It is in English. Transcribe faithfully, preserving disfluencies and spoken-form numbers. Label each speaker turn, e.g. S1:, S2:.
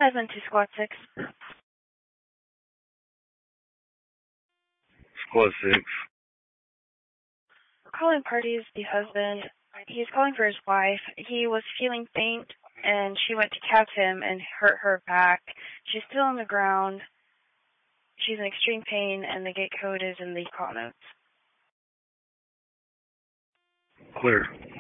S1: Seven to squad six.
S2: Squad six.
S1: Calling parties, the husband. He's calling for his wife. He was feeling faint, and she went to cap him and hurt her back. She's still on the ground. She's in extreme pain, and the gate code is in the call notes.
S2: Clear.